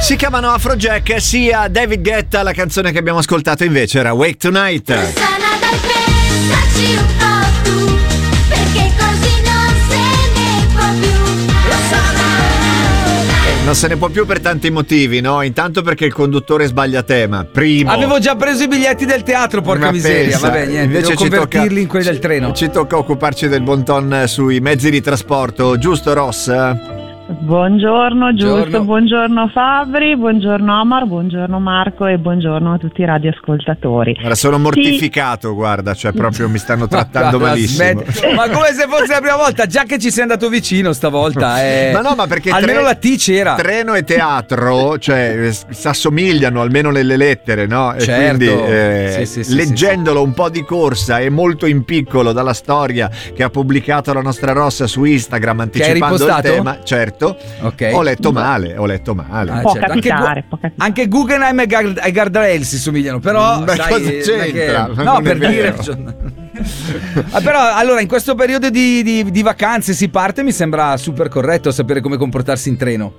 Si chiamano Afrojack, sia David Guetta, la canzone che abbiamo ascoltato invece era Wake Tonight. Rossana, dai, pensaci un po' tu, perché così non se ne può più. Non se ne può più per tanti motivi, no? Intanto perché il conduttore sbaglia tema. Primo. Avevo già preso i biglietti del teatro, porca miseria. Pensa. Vabbè, niente, Invece devo convertirli in quelli del treno. Ci tocca occuparci del bon ton sui mezzi di trasporto, giusto Ross? Buongiorno, giusto, buongiorno Fabri, buongiorno Omar, buongiorno Marco e buongiorno a tutti i radioascoltatori. Ora sono mortificato, guarda, cioè proprio mi stanno trattando malissimo. Ma come se fosse la prima volta, già che ci sei andato vicino stavolta. Ma no, ma perché almeno la T c'era. Treno e teatro, cioè si assomigliano almeno nelle lettere, no? E certo. quindi Sì, leggendolo un po' di corsa e molto in piccolo dalla storia che ha pubblicato la nostra Rossa su Instagram anticipando il tema, certo. Okay. Ho letto male. Può capitare. Anche Guggenheim e Guardrail si somigliano, però beh, sai, cosa c'entra? No, per dire. Però allora in questo periodo di vacanze si parte, mi sembra super corretto sapere come comportarsi in treno.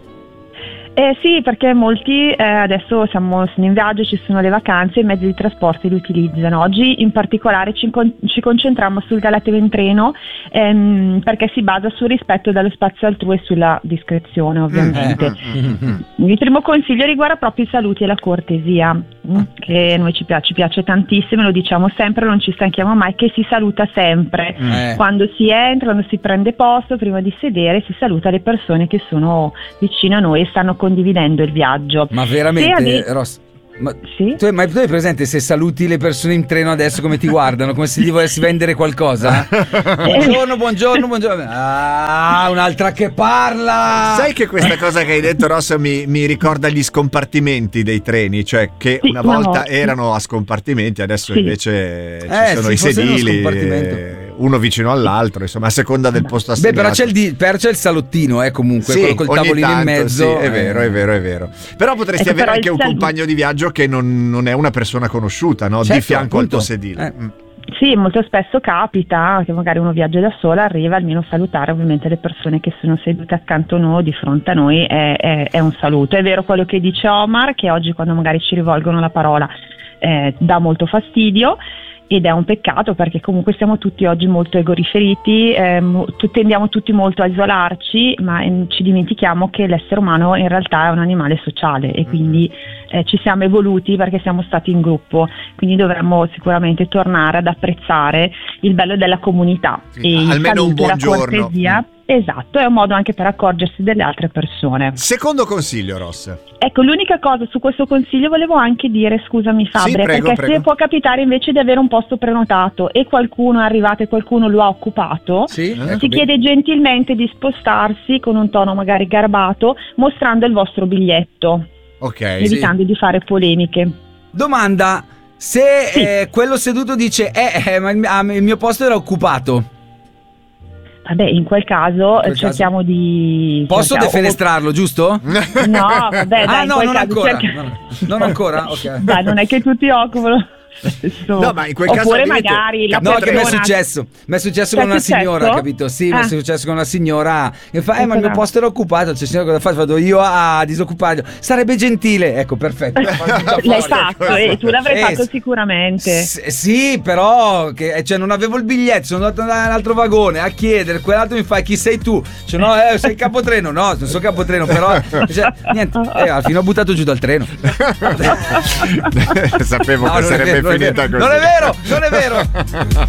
Sì, perché molti adesso sono in viaggio, ci sono le vacanze, i mezzi di trasporto li utilizzano. Oggi in particolare ci concentriamo sul Galatea in treno perché si basa sul rispetto dello spazio altrui e sulla discrezione, ovviamente. Il primo consiglio riguarda proprio i saluti e la cortesia, che a noi ci piace tantissimo, lo diciamo sempre, non ci stanchiamo mai, che si saluta sempre. Quando si entra, quando si prende posto, prima di sedere si saluta le persone che sono vicino a noi e stanno condividendo il viaggio. Ma veramente, Ross? Ma sì? tu hai presente se saluti le persone in treno adesso come ti guardano? Come se gli volessi vendere qualcosa? Buongiorno. Ah, un'altra che parla! Sai che questa cosa che hai detto, Rossa, mi ricorda gli scompartimenti dei treni, cioè che una volta erano a scompartimenti, adesso invece ci sono i sedili, uno vicino all'altro, insomma, a seconda del posto assegnato. Beh, però c'è il salottino, comunque, quello col tavolino in mezzo. Sì, è vero. Però potresti avere anche un compagno di viaggio che non è una persona conosciuta, no? Certo, di fianco al tuo sedile. Sì, molto spesso capita che magari uno viaggia da sola, arriva almeno a salutare ovviamente le persone che sono sedute accanto a noi, di fronte a noi, è un saluto. È vero quello che dice Omar, che oggi quando magari ci rivolgono la parola dà molto fastidio. Ed è un peccato perché comunque siamo tutti oggi molto egoriferiti, tendiamo tutti molto a isolarci, ma ci dimentichiamo che l'essere umano in realtà è un animale sociale e quindi ci siamo evoluti perché siamo stati in gruppo, quindi dovremmo sicuramente tornare ad apprezzare il bello della comunità. Sì, e almeno un buongiorno. La cortesia, esatto, è un modo anche per accorgersi delle altre persone. Secondo consiglio, Ross. Ecco, l'unica cosa su questo consiglio volevo anche dire, scusami Fabri, perché se può capitare invece di avere un posto prenotato e qualcuno è arrivato e qualcuno lo ha occupato, si chiede gentilmente di spostarsi con un tono magari garbato, mostrando il vostro biglietto, evitando di fare polemiche. Domanda, se quello seduto dice ma il mio posto era occupato. Vabbè, in quel caso cerchiamo di... Posso defenestrarlo, giusto? No, vabbè, dai, no, non ancora. Non ancora? Ok. Dai, non è che tutti occupano. No, ma in quel caso oppure magari la no, che mi è successo con una signora, capito? Sì, mi è successo con una signora che fa ma il mio posto era occupato, cioè signora, cosa faccio? Vado io a disoccuparlo, sarebbe gentile, ecco, perfetto. L'hai fatto e tu l'avrei fatto sicuramente. Sì, però cioè, non avevo il biglietto, sono andato in un altro vagone a chiedere, quell'altro mi fa chi sei tu? Cioè, no, sei il capotreno. No, non sono capotreno, però cioè, niente, alla fine ho buttato giù dal treno. Sapevo che sarebbe finita così. Non è vero.